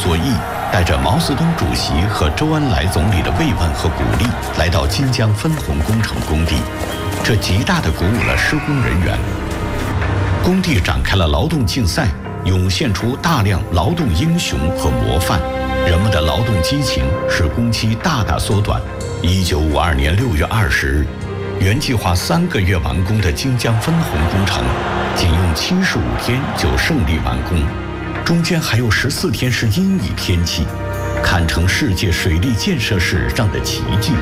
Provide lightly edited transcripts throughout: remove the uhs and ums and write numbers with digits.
作义带着毛泽东主席和周恩来总理的慰问和鼓励，来到金江分洪工程工地，这极大地鼓舞了施工人员。工地展开了劳动竞赛，涌现出大量劳动英雄和模范，人们的劳动激情使工期大大缩短。1952年6月20日，原计划3个月完工的金江分洪工程，仅用75天就胜利完工，中间还有14天是阴雨天气，堪称世界水利建设史上的奇迹。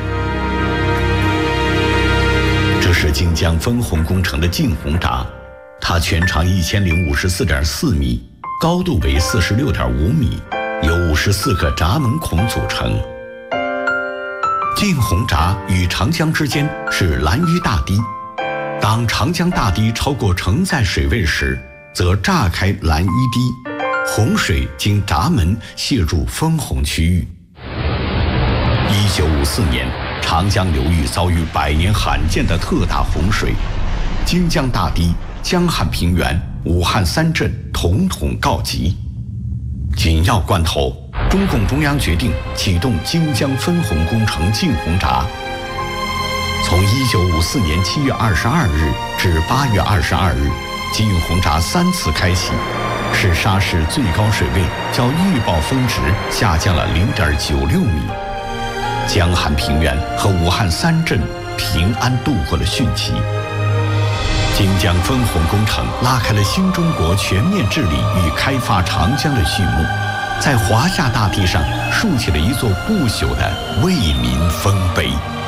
这是金江分洪工程的进洪闸，它全长1054.4米，高度为46.5米，由54个闸门孔组成。进洪闸与长江之间是拦淤大堤，当长江大堤超过承载水位时，则炸开拦淤堤，洪水经闸门泄入分洪区域。1954年，长江流域遭遇100年罕见的特大洪水，金江大堤、江汉平原、武汉3镇统统告急。紧要关头，中共中央决定启动金江分洪工程进洪闸。从1954年7月22日至8月22日，进洪闸3次开启，使沙市最高水位较预报峰值下降了0.96米。江汉平原和武汉3镇平安度过了汛期。金江分洪工程拉开了新中国全面治理与开发长江的序幕，在华夏大地上竖起了一座不朽的为民丰碑。